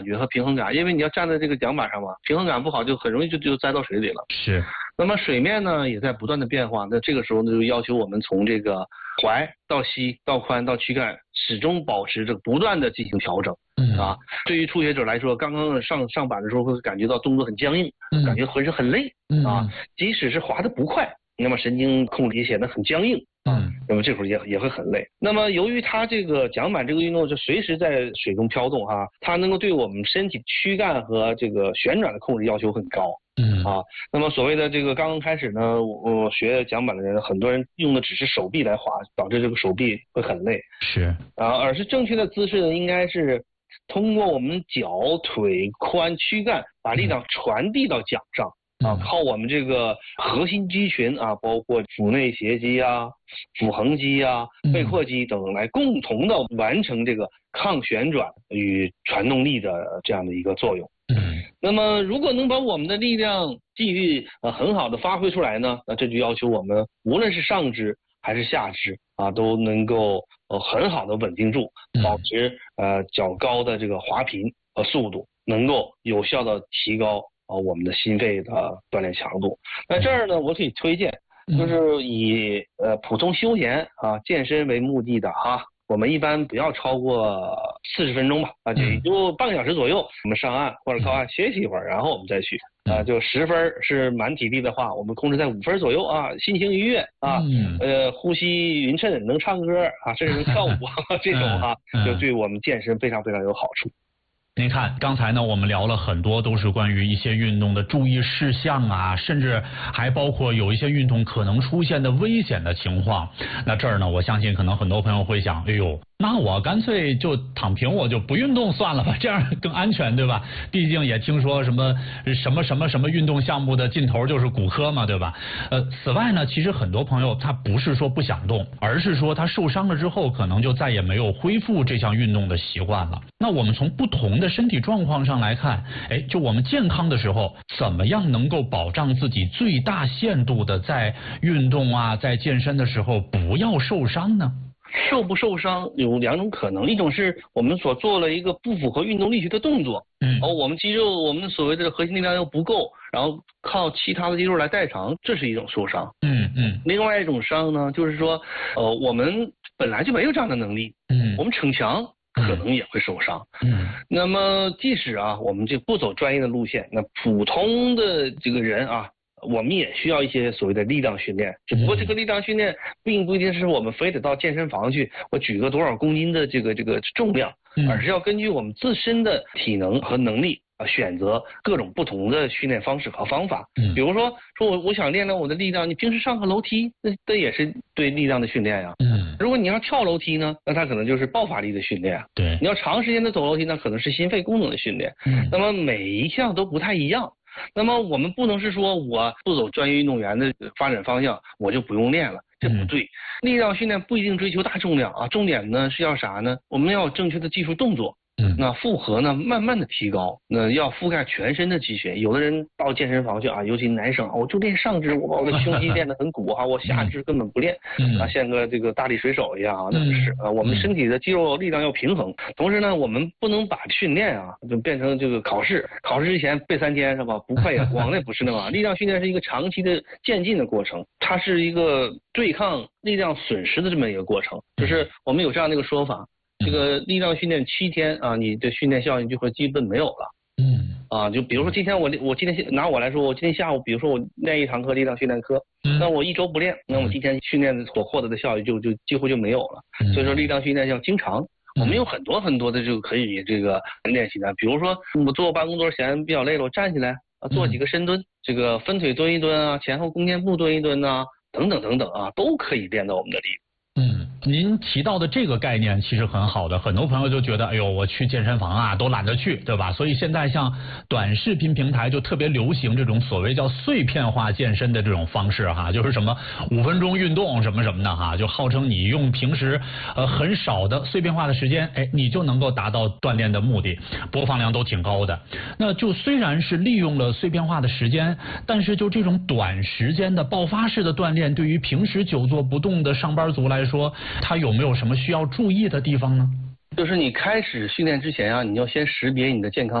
觉和平衡感，因为你要站在这个桨板上嘛，平衡感不好就很容易就栽到水里了。 是。 那么水面呢也在不断的变化，那这个时候呢就要求我们从这个踝到膝到髋到躯干始终保持着不断的进行调整。啊，对于初学者来说，刚刚上板的时候会感觉到动作很僵硬，感觉浑身很累啊，即使是滑得不快，那么神经控制也显得很僵硬啊，那么这会儿也会很累。那么由于它这个桨板这个运动就随时在水中飘动哈，它能够对我们身体躯干和这个旋转的控制要求很高。啊，那么所谓的这个刚刚开始呢，我学桨板的人，很多人用的只是手臂来滑，导致这个手臂会很累。 是啊，而是正确的姿势呢，应该是通过我们脚、腿、髋、躯干把力量传递到桨上。啊，靠我们这个核心肌群啊，包括腹内斜肌啊、腹横肌啊、背阔肌等，来共同的完成这个抗旋转与传动力的这样的一个作用。那么如果能把我们的力量继续很好的发挥出来呢，那这就要求我们无论是上肢还是下肢啊，都能够很好的稳定住，保持较高的这个滑频和速度，能够有效的提高我们的心肺的锻炼强度。那这儿呢，我可以推荐，就是以普通休闲啊健身为目的的哈，我们一般不要超过40分钟吧，啊，也就半个小时左右，我们上岸或者靠岸歇息一会儿，然后我们再去。就10分是满体力的话，我们控制在5分左右啊，心情愉悦啊，呼吸匀称，能唱歌啊，甚至能跳舞这种哈，就对我们健身非常非常有好处。 您看，刚才呢，我们聊了很多，都是关于一些运动的注意事项啊，甚至还包括有一些运动可能出现的危险的情况。那这儿呢，我相信可能很多朋友会想，哎呦，那我干脆就躺平，我就不运动算了吧，这样更安全，对吧？毕竟也听说什么运动项目的尽头就是骨科嘛，对吧？此外呢，其实很多朋友他不是说不想动，而是说他受伤了之后，可能就再也没有恢复这项运动的习惯了。那我们从不同的身体状况上来看，就我们健康的时候，怎么样能够保障自己最大限度的在运动啊，在健身的时候不要受伤呢？ 受不受伤有2种可能，一种是我们所做了一个不符合运动力学的动作，我们肌肉我们所谓的核心力量又不够，然后靠其他的肌肉来代偿，这是一种受伤。另外一种伤呢，就是说我们本来就没有这样的能力，我们逞强可能也会受伤。那么即使啊我们这不走专业的路线，那普通的这个人啊，我们也需要一些所谓的力量训练，只不过这个力量训练并不一定是我们非得到健身房去，我举个多少公斤的这个重量，而是要根据我们自身的体能和能力选择各种不同的训练方式和方法。比如说我想练我的力量，你平时上个楼梯，那也是对力量的训练呀。如果你要跳楼梯呢，那它可能就是爆发力的训练。 对， 你要长时间的走楼梯，那可能是心肺功能的训练。那么每一项都不太一样。那么我们不能是说我不走专业运动员的发展方向，我就不用练了，这不对。力量训练不一定追求大重量啊，重点呢是要啥呢？我们要有正确的技术动作。那负荷呢慢慢的提高，那要覆盖全身的肌群。有的人到健身房去啊，尤其男生，我就练上肢，我把我的胸肌练得很鼓哈，我下肢根本不练，像个这个大力水手一样啊，那不是啊。我们身体的肌肉力量要平衡，同时呢，我们不能把训练啊就变成这个考试之前背3天是吧？不背啊，光那不是那嘛。力量训练是一个长期的渐进的过程，它是一个对抗力量损失的这么一个过程，就是我们有这样的一个说法。这个力量训练7天啊，你的训练效应就会基本没有了。就比如说今天我今天拿我来说，我今天下午比如说我练1堂课力量训练课，那我1周不练，那我今天训练所获得的效益就几乎就没有了。所以说力量训练要经常。我们有很多很多的这个可以这个练习的，比如说我坐办公桌闲比较累了，我站起来做几个深蹲，这个分腿蹲一蹲啊，前后弓箭步蹲一蹲啊，等等等等啊，都可以练到我们的力。 您提到的这个概念其实很好的，很多朋友就觉得，哎呦，我去健身房啊，都懒得去，对吧？所以现在像短视频平台就特别流行这种所谓叫碎片化健身的这种方式哈，就是什么5分钟运动什么什么的哈，就号称你用平时很少的碎片化的时间，你就能够达到锻炼的目的，播放量都挺高的。那就虽然是利用了碎片化的时间，但是就这种短时间的爆发式的锻炼，对于平时久坐不动的上班族来说，他有没有什么需要注意的地方呢？ 就是你开始训练之前啊，你要先识别你的健康